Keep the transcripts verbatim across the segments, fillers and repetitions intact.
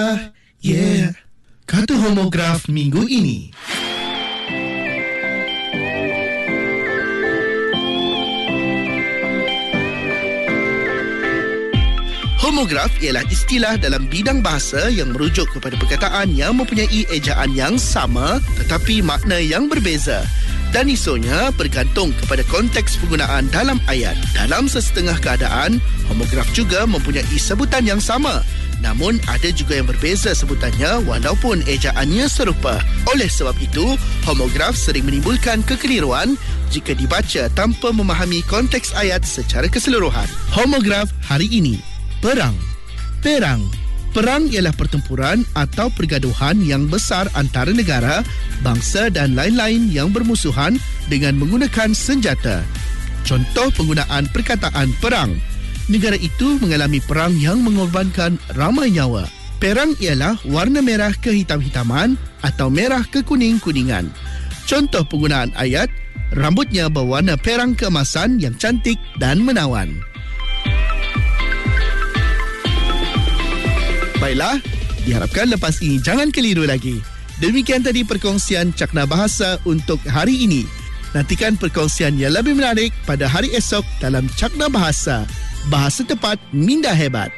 Yeah, kata homograf minggu ini. Homograf ialah istilah dalam bidang bahasa yang merujuk kepada perkataan yang mempunyai ejaan yang sama tetapi makna yang berbeza. Dan isonya bergantung kepada konteks penggunaan dalam ayat. Dalam sesetengah keadaan, homograf juga mempunyai sebutan yang sama. Namun ada juga yang berbeza sebutannya walaupun ejaannya serupa. Oleh sebab itu, homograf sering menimbulkan kekeliruan jika dibaca tanpa memahami konteks ayat secara keseluruhan. Homograf hari ini. Perang. Perang. Perang ialah pertempuran atau pergaduhan yang besar antara negara, bangsa dan lain-lain yang bermusuhan dengan menggunakan senjata. Contoh penggunaan perkataan perang. Negara itu mengalami perang yang mengorbankan ramai nyawa. Perang ialah warna merah kehitam-hitaman atau merah kekuning-kuningan. Contoh penggunaan ayat, rambutnya berwarna perang keemasan yang cantik dan menawan. Baiklah, diharapkan lepas ini jangan keliru lagi. Demikian tadi perkongsian Cakna Bahasa untuk hari ini. Nantikan perkongsian yang lebih menarik pada hari esok dalam Cakna Bahasa. Bahasa tepat, minda hebat.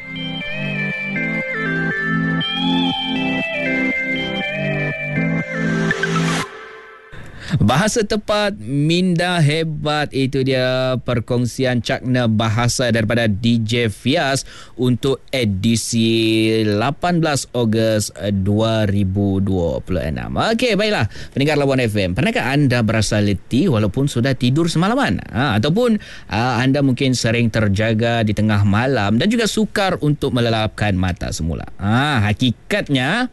Bahasa tepat, minda hebat. Itu dia perkongsian Cakna Bahasa daripada D J Fias untuk edisi lapan belas Ogos dua ribu dua puluh enam. Okey, baiklah. Pendengar Labuan F M, pernahkah anda berasa letih walaupun sudah tidur semalaman? Ha, ataupun ha, anda mungkin sering terjaga di tengah malam dan juga sukar untuk melelapkan mata semula? Ha, hakikatnya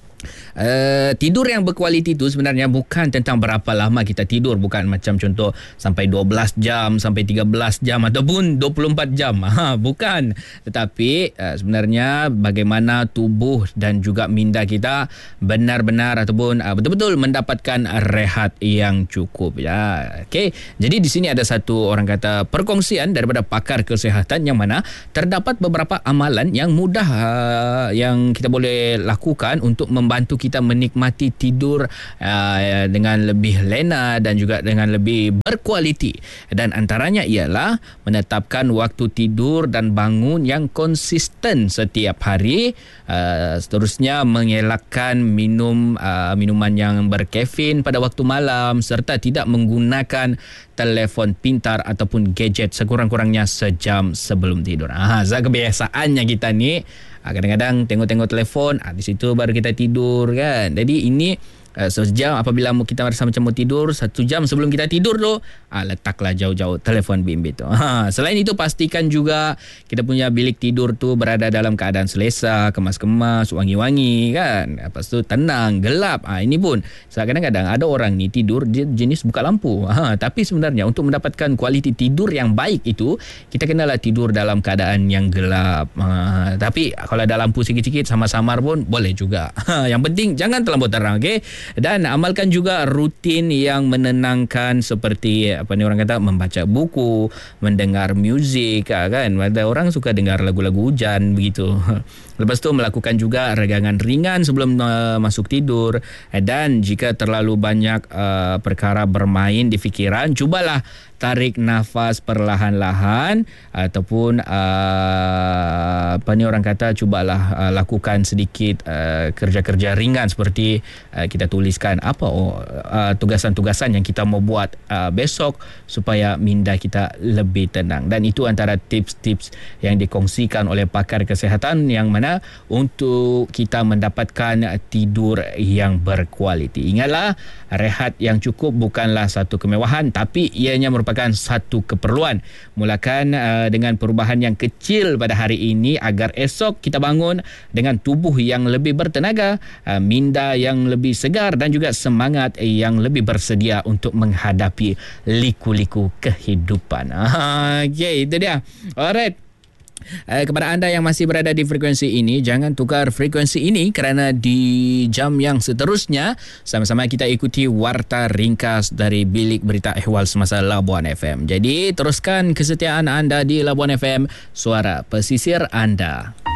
Uh, tidur yang berkualiti itu sebenarnya bukan tentang berapa lama kita tidur, bukan macam contoh sampai dua belas jam, sampai tiga belas jam ataupun dua puluh empat jam. Ha, bukan. Tetapi uh, sebenarnya bagaimana tubuh dan juga minda kita benar-benar ataupun uh, betul-betul mendapatkan rehat yang cukup ya. Okey. Jadi di sini ada satu orang kata perkongsian daripada pakar kesihatan yang mana terdapat beberapa amalan yang mudah uh, yang kita boleh lakukan untuk membantu bantu kita menikmati tidur uh, dengan lebih lena dan juga dengan lebih berkualiti. Dan antaranya ialah menetapkan waktu tidur dan bangun yang konsisten setiap hari. Uh, seterusnya mengelakkan minum uh, minuman yang berkafein pada waktu malam serta tidak menggunakan telefon pintar ataupun gadget sekurang-kurangnya sejam sebelum tidur. Ah, kebiasaannya kita ni kadang-kadang tengok-tengok telefon, ah, di situ baru kita tidur kan. Jadi ini uh, sejam apabila kita rasa macam mau tidur, satu jam sebelum kita tidur tu, ah, letaklah jauh-jauh telefon bimbit tu. Ha, selain itu pastikan juga kita punya bilik tidur tu berada dalam keadaan selesa, kemas-kemas, wangi-wangi kan. Lepas tu tenang, gelap. Ah, ini pun kadang-kadang ada orang ni tidur dia jenis buka lampu. Ha, tapi sebenarnya untuk mendapatkan kualiti tidur yang baik itu kita kenalah tidur dalam keadaan yang gelap. Ha, tapi kalau ada lampu sikit-sikit samar-samar pun boleh juga. Ha, yang penting jangan terlalu terang, okey? Dan amalkan juga rutin yang menenangkan seperti apa ni orang kata membaca buku, mendengar muzik kan. Ada orang suka dengar lagu-lagu hujan begitu. Lepas tu melakukan juga regangan ringan sebelum uh, masuk tidur. Dan jika terlalu banyak uh, perkara bermain di fikiran, cubalah tarik nafas perlahan-lahan ataupun uh, apa ni orang kata cubalah uh, lakukan sedikit uh, kerja-kerja ringan seperti uh, kita tuliskan apa oh, uh, tugasan-tugasan yang kita mau buat uh, besok supaya minda kita lebih tenang. Dan itu antara tips-tips yang dikongsikan oleh pakar kesihatan yang mana untuk kita mendapatkan tidur yang berkualiti. Ingatlah, rehat yang cukup bukanlah satu kemewahan tapi ianya merupakan satu keperluan. Mulakan uh, dengan perubahan yang kecil pada hari ini agar esok kita bangun dengan tubuh yang lebih bertenaga, uh, minda yang lebih segar dan juga semangat yang lebih bersedia untuk menghadapi liku-liku kehidupan. Ah, okay, itu dia. Alright. Uh, kepada anda yang masih berada di frekuensi ini, jangan tukar frekuensi ini kerana di jam yang seterusnya sama-sama kita ikuti warta ringkas dari Bilik Berita Ehwal Semasa Labuan F M. Jadi teruskan kesetiaan anda di Labuan F M, suara pesisir anda.